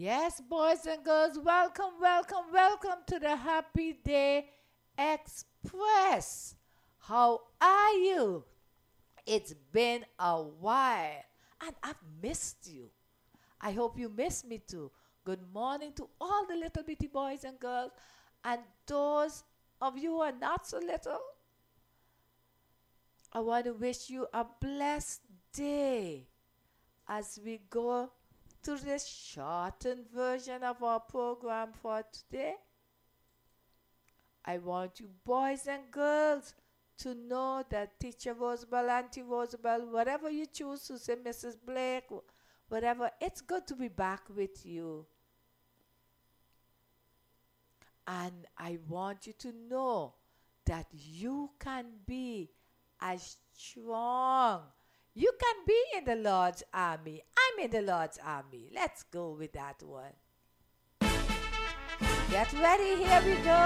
Yes, boys and girls, welcome, welcome, welcome to the Happy Day Express. How are you? It's been a while and I've missed you. I hope you miss me too. Good morning to all the little bitty boys and girls, and those of you who are not so little. I want to wish you a blessed day as we go to this shortened version of our program for today. I want you boys and girls to know that Teacher Rosabelle, Auntie Rosabelle, whatever you choose to say, Mrs. Blake, whatever, it's good to be back with you. And I want you to know that you can be as strong. You can be in the Lord's army. I'm in the Lord's army. Let's go with that one. Get ready. Here we go.